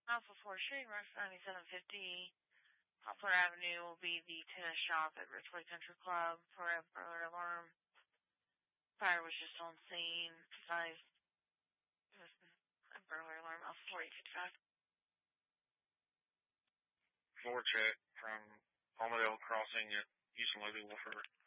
Alpha 4 shooting rush 9750. Poplar Avenue will be the tennis shop at Richway Country Club for a burglar alarm. Fire was just on scene. Advised a burglar alarm. Alpha 4855. Floor check from Palmadale Crossing at Houston Levy Wolford.